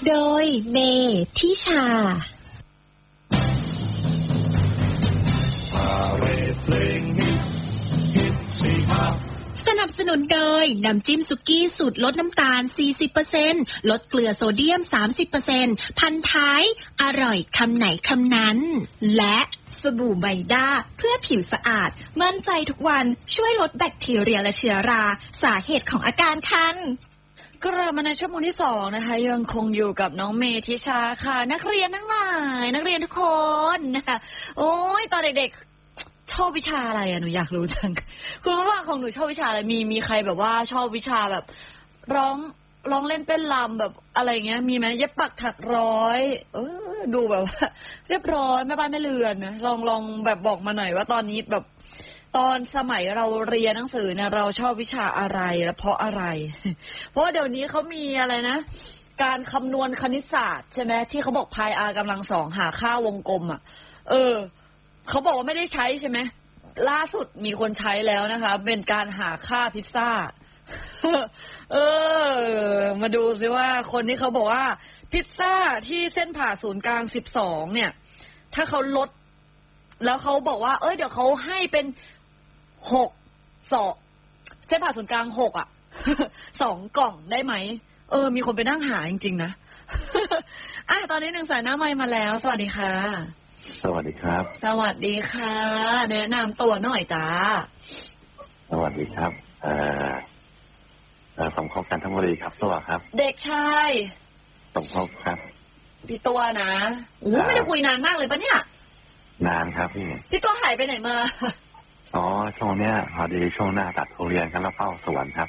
โดยเมทิชาสนับสนุนโดยน้ำจิ้มสุกี้สูตรลดน้ำตาล 40% ลดเกลือโซเดียม 30% พันท้ายอร่อยคำไหนคำนั้นและสบู่ไบด้าเพื่อผิวสะอาดมั่นใจทุกวันช่วยลดแบคทีเรียและเชื้อราสาเหตุของอาการคันกลับมาในชั่วโมงที่2นะคะยังคงอยู่กับน้องเมธิชาค่ะนักเรียนทั้งหลายนักเรียนทุกคนนะคะโอ้ยตอนเด็กๆชอบวิชาอะไรอะหนูอยากรู้จังคุณว่าของหนูชอบวิชาอะไรมีใครแบบว่าชอบวิชาแบบร้องเล่นเต้นรำแบบอะไรเงี้ยมีไหมเย็บปักถักร้อยดูแบบว่าเรียบร้อยแม่บ้านแม่เรือนนะลองแบบบอกมาหน่อยว่าตอนนี้แบบตอนสมัยเราเรียนหนังสือเนี่ยเราชอบวิชาอะไรและเพราะอะไรเพราะว่าเดี๋ยวนี้เขามีอะไรนะการคำนวณคณิตศาสตร์ใช่ไหมที่เขาบอกพาย r กำลังสองหาค่าวงกลมอ่ะเขาบอกว่าไม่ได้ใช้ใช่ไหมล่าสุดมีคนใช้แล้วนะคะเป็นการหาค่าพิซซ่ามาดูซิว่าคนที่เขาบอกว่าพิซซ่าที่เส้นผ่าศูนย์กลาง12เนี่ยถ้าเขาลดแล้วเขาบอกว่าเดี๋ยวเขาให้เป็น6 เส้นผ่าศูนย์กลาง6อ่ะ 2 กล่องได้ไหมมีคนไปนั่งหาจริงๆนะ ตอนนี้1สายหน้าไมค์มาแล้วสวัสดีค่ะสวัสดีครับสวัสดีค่ะแนะนำตัวหน่อยจ้าสวัสดีครับสมภพจันทบุรีครับตัวครับเด็กชายสมภพครับพี่ตัวนะไม่ได้คุยนานมากเลยปะเนี่ยนานครับพี่ตัวหายไปไหนมาช่วงเนี้ยพอดีช่วงหน้าตัดทุเรียนกันแล้วเฝ้าสวนครับ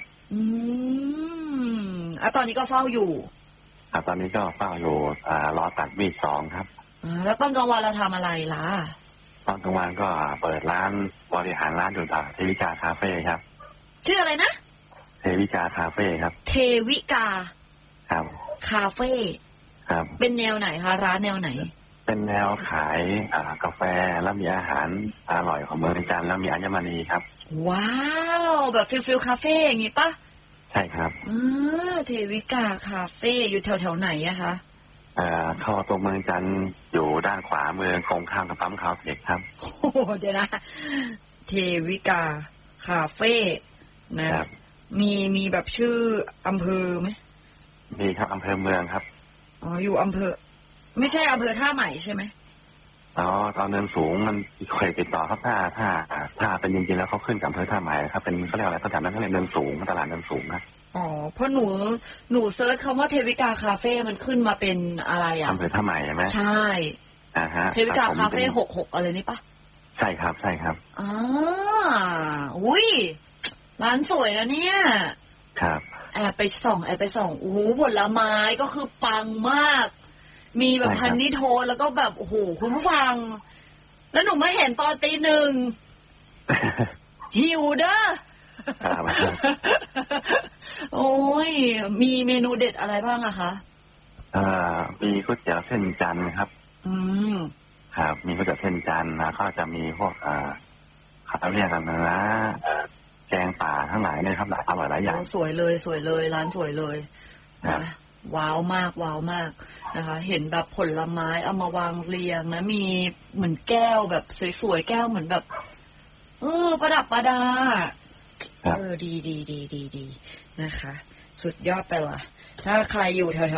ตอนนี้ก็เฝ้าอยู่ตอนนี้ก็เฝ้าอยู่รอตัดมีด2ครับแล้วตอนกลางวันเราทำอะไรล่ะตอนกลางวันก็เปิดร้านบริหารร้านอยู่เทวิกาคาเฟ่ครับชื่ออะไรนะเทวิกาคาเฟ่ครับเทวิกาครับคาเฟ่ครับเป็นแนวไหนคะร้านแนวไหนเป็นแนวขายกาแฟแล้วมีอาหารอร่อยของเมืองจันทร์แล้วมีอัญมณีครับว้าวแบบฟิลคาเฟ่อย่างงี้ปะใช่ครับเทวิกาคาเฟ่อยู่แถวไหนอะคะเข้าตัวเมืองจันทร์อยู่ด้านขวามือตรงข้ามกับปั๊มคาเฟ่ครับโอ้เดี๋ยวนะเทวิกาคาเฟ่นะมีแบบชื่ออำเภอไหมมีครับอำเภอเมืองครับอยู่อำเภอไม่ใช่อำเภอท่าใหม่ใช่ไหมตอนเนินสูงมันเคยติดต่อครับถ้าเป็นจริงๆแล้วเขาขึ้นกับอำเภอท่าใหม่ครับเป็นเขาเรียกอะไรเขาจำนั้นเขาเรียกเนินสูงตลาดเนินสูงครับเพราะหนูเซิร์ชคำว่าเทวิกาคาเฟ่มันขึ้นมาเป็นอะไรอ่ะอำเภอท่าใหม่ใช่ไหมใช่เทวิกาคาเฟ่66อะไรนี่ปะใช่ครับใช่ครับอุ้ยร้านสวยนะเนี่ยครับแอบไปส่องโอ้โหผลไม้ก็คือปังมากมีแบบพันนิโทแล้วก็แบบโอ้โหคุณผู้ฟังแล้วหนูมาเห็นตอนตี 1หิวเด้อโอ้ยมีเมนูเด็ดอะไรบ้างอะคะมีก๋วยเตี๋ยวเส้นจันทร์ครับครับมีก๋วยเตี๋ยวเส้นจันทร์นะก็จะมีพวกเขาเรียกกันนะแกงป่าทั้งหลายเนี่ยครับอร่อยหลายอย่างสวยเลยร้านสวยเลยนะว้าวมากนะคะเห็นแบบผลไม้เอามาวางเรียงนะมีเหมือนแก้วแบบสวยๆแก้วเหมือนแบบประดับประดาดีนะคะสุดยอดไปว่ะถ้าใครอยู่แถว